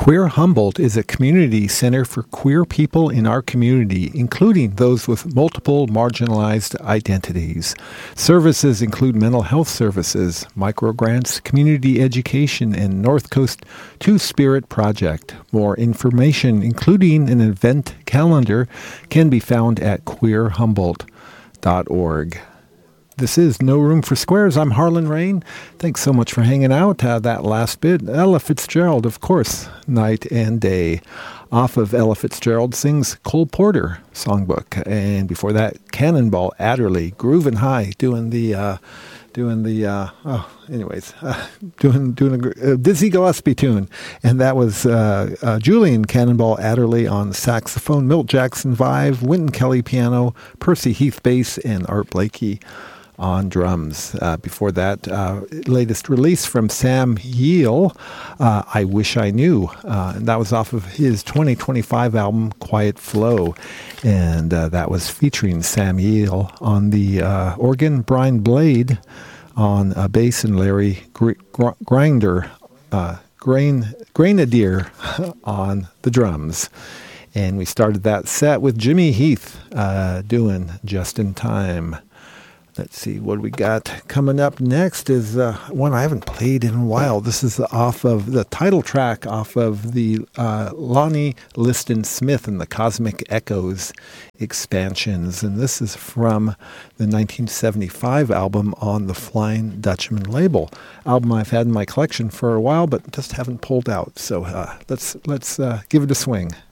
Queer Humboldt is a community center for queer people in our community, including those with multiple marginalized identities. Services include mental health services, microgrants, community education, and North Coast Two-Spirit Project. More information, including an event calendar, can be found at queerhumboldt.org. This is No Room for Squares. I'm Harlan Rain. Thanks so much for hanging out. That last bit, Ella Fitzgerald, of course, Night and Day. Off of Ella Fitzgerald sings Cole Porter songbook. And before that, Cannonball Adderley, grooving high, doing a Dizzy Gillespie tune. And that was Julian Cannonball Adderley on saxophone, Milt Jackson Vive, Wynton Kelly piano, Percy Heath bass, and Art Blakey on drums. Before that, latest release from Sam Yeel, I Wish I Knew. And that was off of his 2025 album, Quiet Flow. And that was featuring Sam Yeel on the organ, Brian Blade on bass, and Larry Granadier on the drums. And we started that set with Jimmy Heath doing Just in Time. Let's see what we got coming up next is one I haven't played in a while. This is off of the title track off of the Lonnie Liston Smith and the Cosmic Echoes expansions. And this is from the 1975 album on the Flying Dutchman label. Album I've had in my collection for a while, but just haven't pulled out. So let's give it a swing.